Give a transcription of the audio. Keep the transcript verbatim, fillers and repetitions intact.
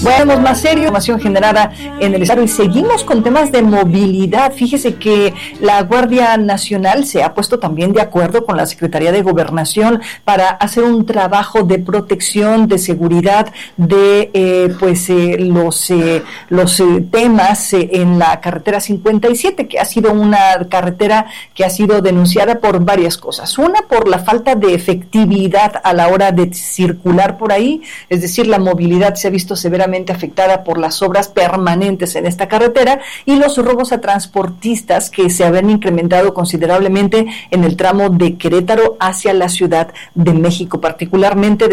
Bueno, más serio, información generada en el estado y seguimos con temas de movilidad. Fíjese que la Guardia Nacional se ha puesto también de acuerdo con la Secretaría de Gobernación para hacer un trabajo de protección, de seguridad de eh, pues eh, los eh, los eh, temas eh, en la carretera cincuenta y siete, que ha sido una carretera que ha sido denunciada por varias cosas. Una, por la falta de efectividad a la hora de circular por ahí, es decir, la movilidad se ha visto severamente afectada por las obras permanentes en esta carretera y los robos a transportistas que se habían incrementado considerablemente en el tramo de Querétaro hacia la Ciudad de México, particularmente de